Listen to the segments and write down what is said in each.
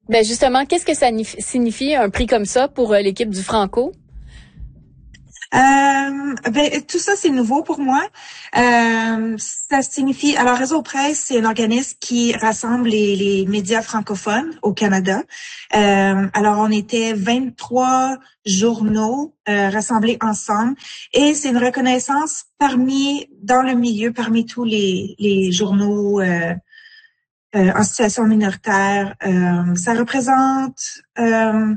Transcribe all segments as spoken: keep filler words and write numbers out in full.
Ben justement, qu'est-ce que ça signifie un prix comme ça pour euh, l'équipe du Franco? Euh, ben, tout ça, c'est nouveau pour moi. Euh, ça signifie... Alors, Réseau Presse, c'est un organisme qui rassemble les, les médias francophones au Canada. Euh, alors, on était vingt-trois journaux euh, rassemblés ensemble et c'est une reconnaissance parmi, dans le milieu, parmi tous les, les journaux euh, euh, en situation minoritaire. Euh, ça représente... Euh,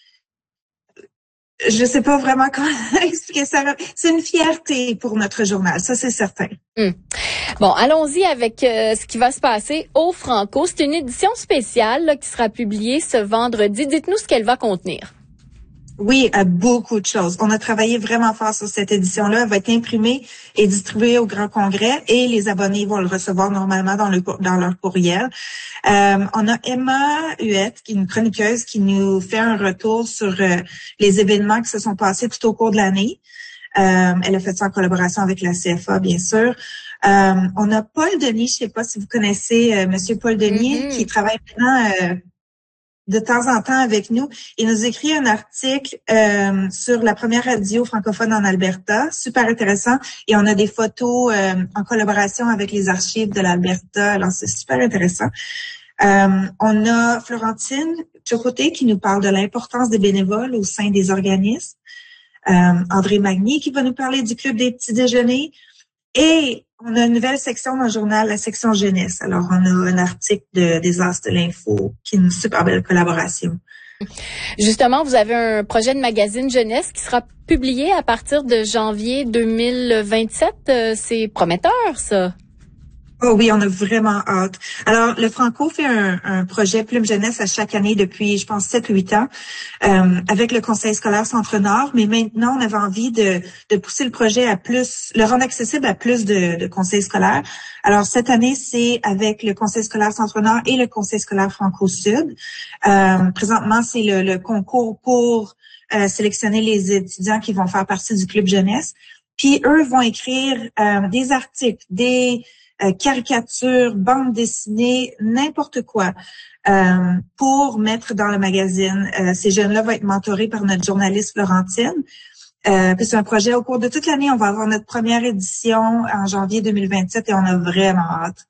Je sais pas vraiment comment expliquer ça. C'est une fierté pour notre journal, ça c'est certain. Hum. Bon, allons-y avec euh, ce qui va se passer au Franco. C'est une édition spéciale là, qui sera publiée ce vendredi. Dites-nous ce qu'elle va contenir. Oui, à beaucoup de choses. On a travaillé vraiment fort sur cette édition-là. Elle va être imprimée et distribuée au Grand Congrès et les abonnés vont le recevoir normalement dans, le, dans leur courriel. Euh, on a Emma Huette, qui est une chroniqueuse, qui nous fait un retour sur euh, les événements qui se sont passés tout au cours de l'année. Euh, elle a fait ça en collaboration avec la C F A, bien sûr. Euh, on a Paul Denis, je ne sais pas si vous connaissez euh, Monsieur Paul Denis, mm-hmm. qui travaille maintenant... Euh, de temps en temps avec nous. Il nous écrit un article euh, sur la première radio francophone en Alberta, super intéressant. Et on a des photos euh, en collaboration avec les archives de l'Alberta. Alors, c'est super intéressant. Euh, on a Florentine Chocoté qui nous parle de l'importance des bénévoles au sein des organismes. Euh, André Magny qui va nous parler du Club des petits déjeuners. Et on a une nouvelle section dans le journal, la section jeunesse. Alors, on a un article de, des As de l'Info qui est une super belle collaboration. Justement, vous avez un projet de magazine jeunesse qui sera publié à partir de janvier deux mille vingt-sept. C'est prometteur, ça. Oh oui, on a vraiment hâte. Alors, le Franco fait un, un projet Plume Jeunesse à chaque année depuis, je pense, sept ou huit ans, euh, avec le Conseil scolaire Centre-Nord. Mais maintenant, on avait envie de, de pousser le projet à plus, le rendre accessible à plus de, de conseils scolaires. Alors, cette année, c'est avec le Conseil scolaire Centre-Nord et le Conseil scolaire Franco-Sud. Euh, présentement, c'est le, le concours pour euh, sélectionner les étudiants qui vont faire partie du Club Jeunesse. Puis, eux vont écrire euh, des articles, des... Euh, caricatures, bandes dessinées, n'importe quoi euh, pour mettre dans le magazine. Euh, ces jeunes-là vont être mentorés par notre journaliste Florentine. Euh, puis c'est un projet au cours de toute l'année. On va avoir notre première édition en janvier deux mille vingt-sept et on a vraiment hâte.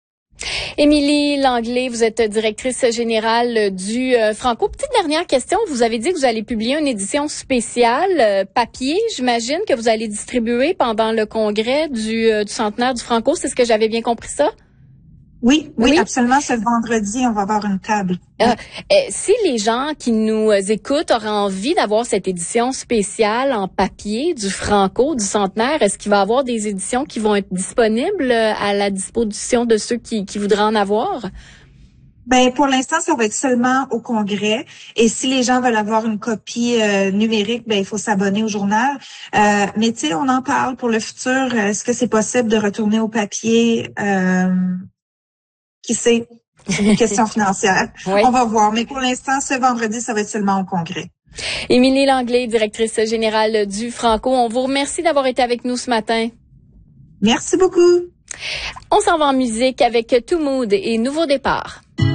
Émilie Langlais, vous êtes directrice générale du euh, Franco. Petite dernière question, vous avez dit que vous allez publier une édition spéciale euh, papier. J'imagine que vous allez distribuer pendant le congrès du, euh, du centenaire du Franco. C'est ce que j'avais bien compris ça? Oui, oui, oui, absolument. Ce vendredi, on va avoir une table. Euh, euh, si les gens qui nous écoutent auraient envie d'avoir cette édition spéciale en papier du Franco, du centenaire, est-ce qu'il va y avoir des éditions qui vont être disponibles à la disposition de ceux qui, qui voudraient en avoir? Ben pour l'instant, ça va être seulement au congrès. Et si les gens veulent avoir une copie euh, numérique, ben il faut s'abonner au journal. Euh, mais tu sais, on en parle pour le futur. Est-ce que c'est possible de retourner au papier? Euh, Qui sait? C'est une question financière. Oui. On va voir. Mais pour l'instant, ce vendredi, ça va être seulement au congrès. Émilie Langlais, directrice générale du Franco. On vous remercie d'avoir été avec nous ce matin. Merci beaucoup. On s'en va en musique avec Tout Mood et Nouveau Départ.